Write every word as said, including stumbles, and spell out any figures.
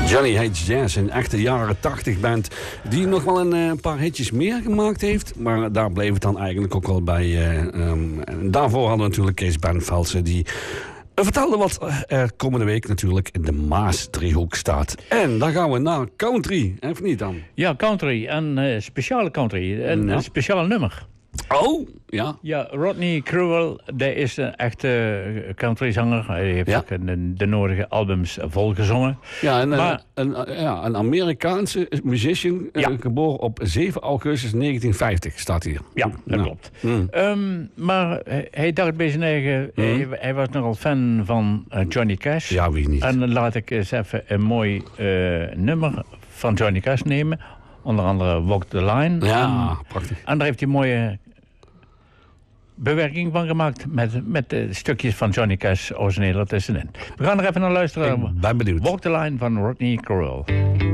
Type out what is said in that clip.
Johnny Hates Jazz, een echte jaren tachtig band die nog wel een uh, paar hitjes meer gemaakt heeft. Maar daar bleef het dan eigenlijk ook wel bij. Uh, um, en daarvoor hadden we natuurlijk Kees Benvelsen die uh, vertelde wat er komende week natuurlijk in de Maasdriehoek staat. En dan gaan we naar country, even niet dan? Ja, country. En uh, speciale country. Een, ja. een speciaal nummer. Oh, ja. Ja, Rodney Crowell, dat is een echte countryzanger. Hij heeft ja. ook de, de nodige albums volgezongen. Ja, en maar, een, een, ja, een Amerikaanse musician, ja. uh, geboren op zeven augustus negentien vijftig, staat hier. Ja, dat nou. klopt. Mm. Um, maar hij dacht bij zijn eigen... Mm. Hij, hij was nogal fan van uh, Johnny Cash. Ja, wie niet. En dan laat ik eens even een mooi uh, nummer van Johnny Cash nemen. Onder andere Walk the Line. Ja, en, prachtig. En daar heeft hij mooie bewerking van gemaakt met, met uh, stukjes van Johnny Cash origineel ertussenin. We gaan er even naar luisteren. Ik ben benieuwd. Walk the Line van Rodney Crowell.